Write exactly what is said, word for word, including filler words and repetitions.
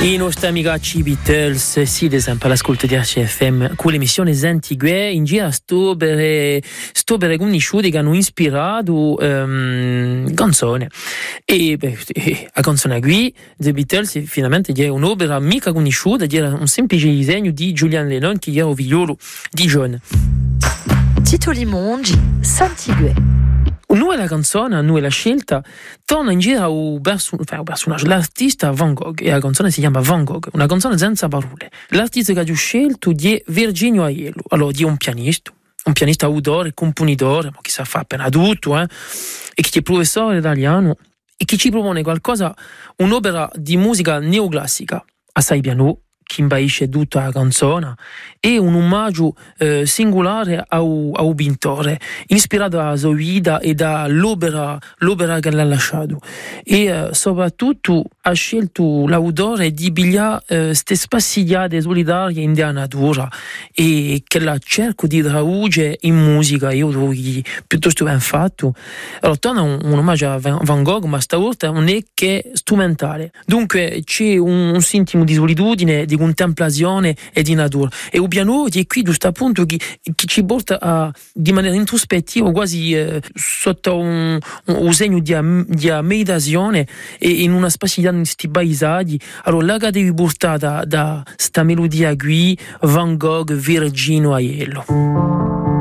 I nostri amici Beatles, sì, ad esempio, all'ascolto di A C F M, con l'emissione Antigue, in giro sto per, sto per conosciuti che hanno ispirato um, canzone. E beh, la canzone qui, The Beatles, finalmente è un'opera mica conosciuta, era un semplice disegno di Julian Lennon, che era un figliolo di John. Tito Limongi, Antigue. Noi la canzone, noi la scelta, torna in giro un personaggio, l'artista Van Gogh, e la canzone si chiama Van Gogh, una canzone senza parole. L'artista che ha scelto è Virginio Aiello, allora è un pianista, un pianista autore, componitore, ma che sa fa appena tutto, eh, e che è professore italiano, e che ci propone qualcosa, un'opera di musica neoclassica, assai piano, che imbasisce tutta la canzone, e un omaggio eh, singolare a un pintore, ispirato dalla sua vita e dall'opera l'opera che l'ha lasciato. E eh, soprattutto ha scelto l'autore di pigliare queste eh, spassigliate solitarie in della natura e che la cerco di tradurre in musica. Io trovo che piuttosto ben fatto. Allora torna un, un omaggio a Van Gogh, ma stavolta non è che strumentale. Dunque c'è un, un sentimo di solitudine, di contemplazione e di natura, e un piano è qui giusto appunto che, che ci porta a, di maniera introspettiva, quasi eh, sotto un, un, un segno di, di meditazione, e in una spaziata in questi paesaggi. Allora la che devi portare da, da sta melodia qui, Van Gogh, Virginio Aiello.